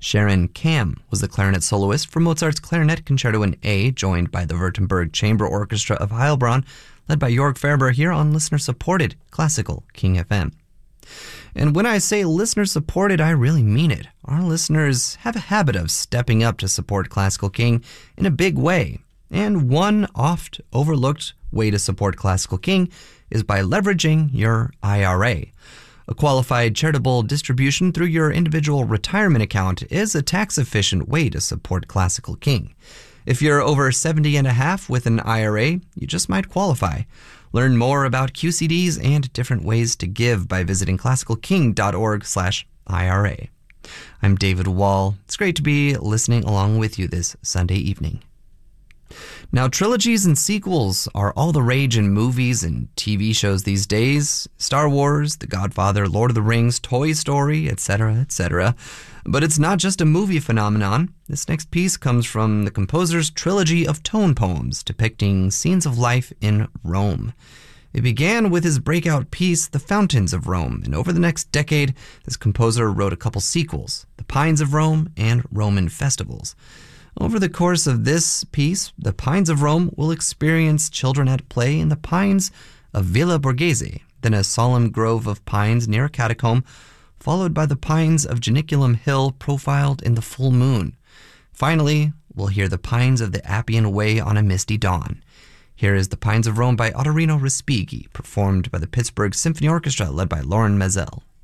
Sharon Kam was the clarinet soloist for Mozart's Clarinet Concerto in A, joined by the Württemberg Chamber Orchestra of Heilbronn, led by Jörg Ferber, here on listener-supported Classical King FM. And when I say listener-supported, I really mean it. Our listeners have a habit of stepping up to support Classical King in a big way. And one oft-overlooked way to support Classical King is by leveraging your IRA. A qualified charitable distribution through your individual retirement account is a tax-efficient way to support Classical King. If you're over 70 and a half with an IRA, you just might qualify. Learn more about QCDs and different ways to give by visiting classicalking.org/IRA. I'm David Wall. It's great to be listening along with you this Sunday evening. Now, trilogies and sequels are all the rage in movies and TV shows these days. Star Wars, The Godfather, Lord of the Rings, Toy Story, etc., etc. But it's not just a movie phenomenon. This next piece comes from the composer's trilogy of tone poems depicting scenes of life in Rome. It began with his breakout piece, The Fountains of Rome, and over the next decade, this composer wrote a couple sequels, The Pines of Rome and Roman Festivals. Over the course of this piece, the Pines of Rome will experience children at play in the pines of Villa Borghese, then a solemn grove of pines near a catacomb, followed by the pines of Janiculum Hill profiled in the full moon. Finally, we'll hear the pines of the Appian Way on a misty dawn. Here is The Pines of Rome by Ottorino Respighi, performed by the Pittsburgh Symphony Orchestra led by Loren Maisel.